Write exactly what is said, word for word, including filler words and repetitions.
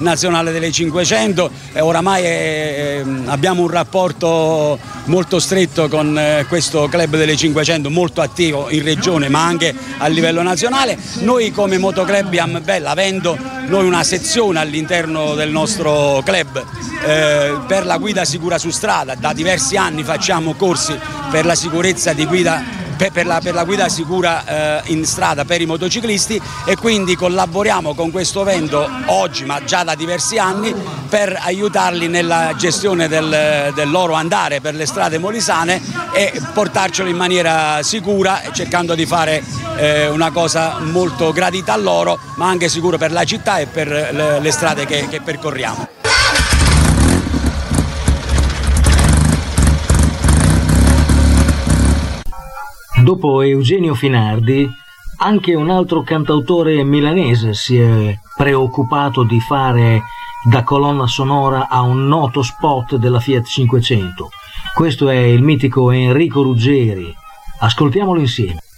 nazionale delle cinquecento e oramai è, abbiamo un rapporto molto stretto con questo club delle cinquecento, molto attivo in regione ma anche a livello nazionale. Noi come Motoclub Iambella, avendo noi una sezione all'interno del nostro club eh, per la guida sicura su strada, da diversi anni facciamo corsi per la sicurezza di guida Per la, per la guida sicura eh, in strada per i motociclisti, e quindi collaboriamo con questo evento oggi ma già da diversi anni per aiutarli nella gestione del, del loro andare per le strade molisane e portarcelo in maniera sicura, cercando di fare eh, una cosa molto gradita a loro ma anche sicura per la città e per le, le strade che, che percorriamo. Dopo Eugenio Finardi, anche un altro cantautore milanese si è preoccupato di fare da colonna sonora a un noto spot della Fiat cinquecento. Questo è il mitico Enrico Ruggeri. Ascoltiamolo insieme.